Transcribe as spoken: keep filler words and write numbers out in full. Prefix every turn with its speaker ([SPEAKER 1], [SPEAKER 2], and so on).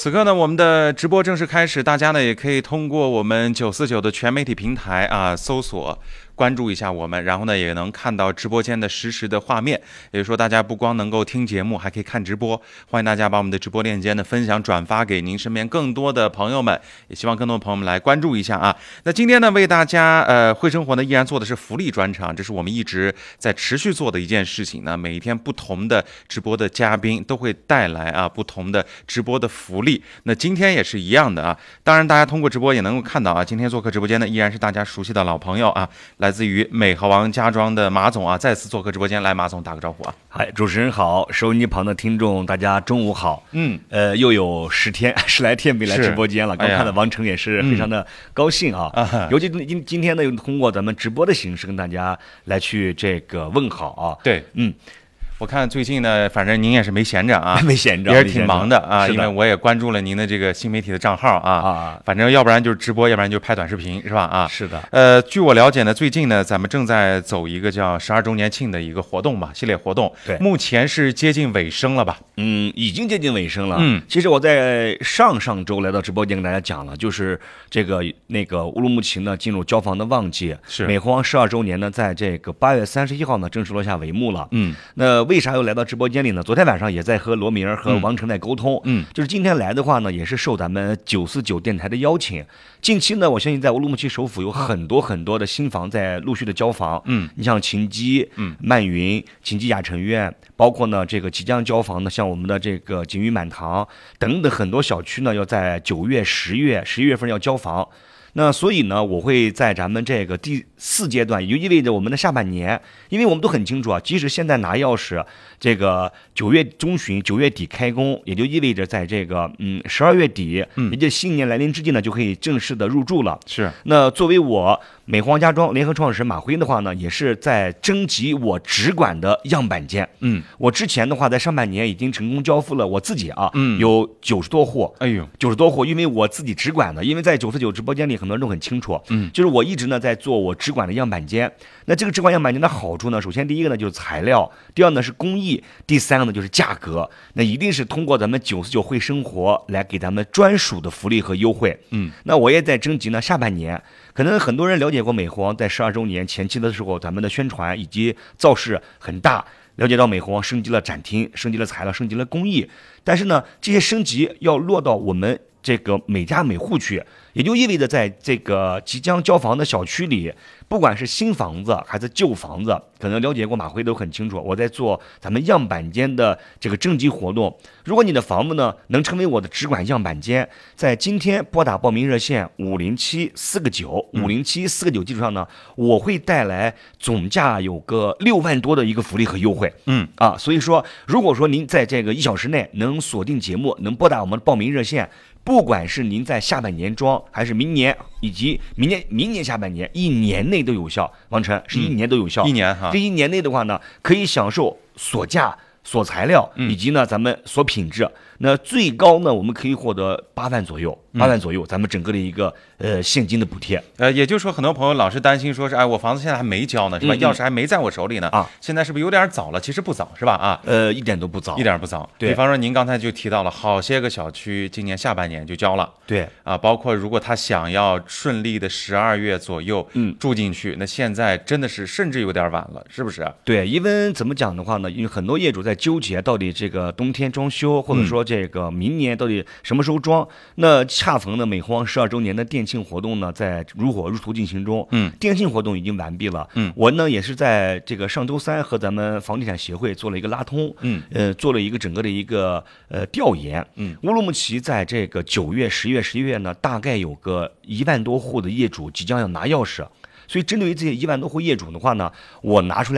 [SPEAKER 1] 此刻呢，我们的直播正式开始，大家呢也可以通过我们九四九的全媒体平台啊搜索。关注一下我们，然后呢也能看到直播间的实时的画面，也就是说大家不光能够听节目，还可以看直播。欢迎大家把我们的直播链接呢分享转发给您身边更多的朋友们，也希望更多的朋友们来关注一下啊。那今天呢为大家呃会生活呢依然做的是福利专场，这是我们一直在持续做的一件事情呢。每一天不同的直播的嘉宾都会带来啊不同的直播的福利，那今天也是一样的啊。当然大家通过直播也能够看到啊，今天做客直播间呢依然是大家熟悉的老朋友啊。来自于美和王家装的马总啊，再次做客直播间，来，马总打个招呼啊！
[SPEAKER 2] 嗨，主持人好，收音机旁的听众大家中午好。嗯，呃，又有十天十来天没来直播间了，刚看到王成也是非常的高兴啊。嗯、尤其今今天呢，又通过咱们直播的形式跟大家来去这个问好啊。
[SPEAKER 1] 对，嗯。我看最近呢，反正您也是没闲着啊，
[SPEAKER 2] 没闲着，
[SPEAKER 1] 也是挺忙的啊，
[SPEAKER 2] 的
[SPEAKER 1] 因为我也关注了您的这个新媒体的账号啊，啊，反正要不然就是直播，要不然就是拍短视频，是吧？啊，
[SPEAKER 2] 是的。
[SPEAKER 1] 呃，据我了解呢，最近呢，咱们正在走一个叫十二周年庆的一个活动吧，系列活动，
[SPEAKER 2] 对，
[SPEAKER 1] 目前是接近尾声了吧？
[SPEAKER 2] 嗯，已经接近尾声了。嗯，其实我在上上周来到直播间跟大家讲了，就是这个那个乌鲁木齐呢进入交房的旺季，
[SPEAKER 1] 是
[SPEAKER 2] 美和王十二周年呢，在这个八月三十一号呢正式落下帷幕了。嗯，那为啥又来到直播间里呢？昨天晚上也在和罗明和王成在沟通，嗯，就是今天来的话呢，也是受咱们九四九电台的邀请。近期呢，我相信在乌鲁木齐首府有很多很多的新房在陆续的交房，嗯，你像秦基、嗯，漫云、秦基雅城苑，包括呢这个即将交房的，像我们的这个锦域满堂等等很多小区呢，要在九月、十月、十一月份要交房。那所以呢，我会在咱们这个第四阶段，也就意味着我们的下半年，因为我们都很清楚啊，即使现在拿钥匙，这个九月中旬、九月底开工，也就意味着在这个嗯十二月底，嗯，也就新年来临之际呢，就可以正式的入住了。
[SPEAKER 1] 是。
[SPEAKER 2] 那作为我美和王家装联合创始人马辉的话呢，也是在征集我直管的样板间。嗯，我之前的话在上半年已经成功交付了我自己啊，嗯，有九十多户。
[SPEAKER 1] 哎呦，
[SPEAKER 2] 九十多户，因为我自己直管的，因为在九四九直播间里。很多人都很清楚，嗯，就是我一直呢在做我直管的样板间。那这个直管样板间的好处呢，首先第一个呢就是材料，第二呢是工艺，第三个呢就是价格。那一定是通过咱们九四九会生活来给咱们专属的福利和优惠。嗯，那我也在征集呢下半年，可能很多人了解过美和王在十二周年前期的时候，咱们的宣传以及造势很大。了解到美和王升级了展厅，升级了材料，升级了工艺，但是呢，这些升级要落到我们这个每家每户去，也就意味着在这个即将交房的小区里，不管是新房子还是旧房子，可能了解过马辉都很清楚，我在做咱们样板间的这个征集活动。如果你的房子呢能成为我的直管样板间，在今天拨打报名热线五零七四个九五零七四个九基础上呢，我会带来总价有个六万多的一个福利和优惠。嗯啊，所以说如果说您在这个一小时内能锁定节目，能拨打我们的报名热线。不管是您在下半年装，还是明年，以及明年明年下半年，一年内都有效。王晨是一年都有效，
[SPEAKER 1] 嗯、一年哈。
[SPEAKER 2] 这一年内的话呢，可以享受锁价、锁材料，以及呢咱们锁品质。那最高呢，我们可以获得八万左右，八万左右，咱们整个的一个呃现金的补贴。
[SPEAKER 1] 呃，也就是说，很多朋友老是担心说是，哎，我房子现在还没交呢，是吧？嗯、钥匙还没在我手里呢，啊，现在是不是有点早了？其实不早，是吧？啊，
[SPEAKER 2] 呃，一点都不早，
[SPEAKER 1] 一点不早。
[SPEAKER 2] 对，
[SPEAKER 1] 比方说您刚才就提到了，好些个小区今年下半年就交了。
[SPEAKER 2] 对，
[SPEAKER 1] 啊，包括如果他想要顺利的十二月左右嗯住进去，那现在真的是甚至有点晚了，是不是？
[SPEAKER 2] 对，因为怎么讲的话呢？因为很多业主在纠结到底这个冬天装修，或者说这个明年到底什么时候装？那恰逢呢美和王十二周年的店庆活动呢，在如火如荼进行中。嗯，店庆活动已经完毕了。嗯，我呢也是在这个上周三和咱们房地产协会做了一个拉通。嗯，呃，做了一个整个的一个呃调研。嗯，乌鲁木齐在这个九月、十月、十一月呢，大概有个一万多户的业主即将要拿钥匙。所以针对于这些一万多户业主的话呢，我拿出来。